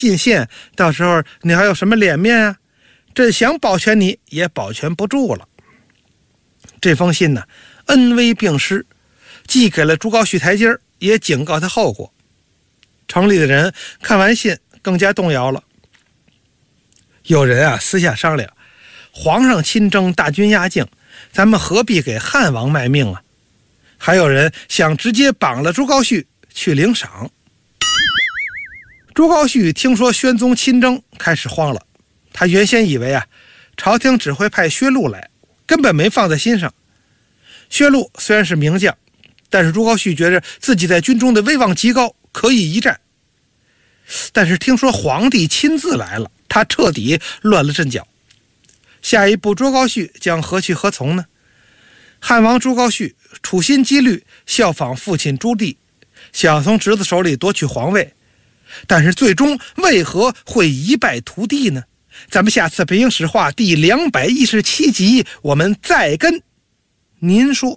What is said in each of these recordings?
进献，到时候你还有什么脸面啊？朕想保全你也保全不住了。这封信呢，恩威并施，既给了朱高煦台阶，也警告他后果。城里的人看完信更加动摇了。有人啊私下商量，皇上亲征，大军压境，咱们何必给汉王卖命啊？还有人想直接绑了朱高煦去领赏。朱高煦听说宣宗亲征，开始慌了。他原先以为啊，朝廷只会派薛禄来，根本没放在心上。薛禄虽然是名将，但是朱高煦觉得自己在军中的威望极高，可以一战。但是听说皇帝亲自来了，他彻底乱了阵脚。下一步朱高煦将何去何从呢？汉王朱高煦处心积虑效仿父亲朱棣，想从侄子手里夺取皇位，但是最终为何会一败涂地呢？咱们下次北京史话第217集我们再跟您说。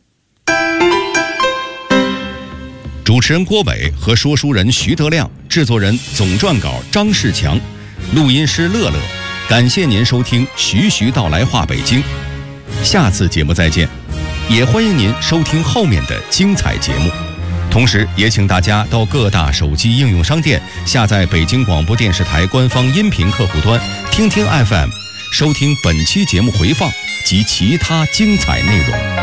主持人郭伟和说书人徐德亮，制作人总撰稿张世强，录音师乐乐。感谢您收听徐徐道来话北京，下次节目再见。也欢迎您收听后面的精彩节目，同时也请大家到各大手机应用商店下载北京广播电视台官方音频客户端听听 FM， 收听本期节目回放及其他精彩内容。